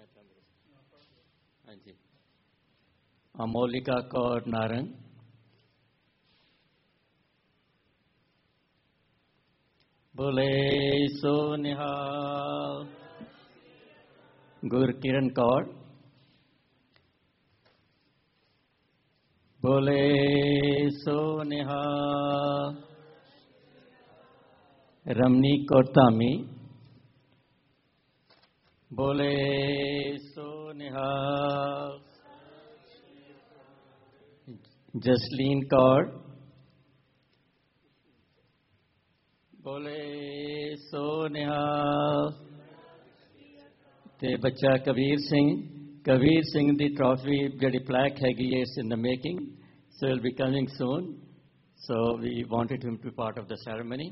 हाँ जी, अमोलिका कौर नारंग, बोले सो निहाल। गुरकिरण कौर, बोले सो निहाल। रमनी कोरतामी, बोले सो निहाल। जसलीन कौर, बोले सो निहाल। ते बच्चा कबीर सिंह दी ट्रॉफी जड़ी प्लैक हैगी is in the making, so he'll be coming soon, so we wanted him to be part of the ceremony.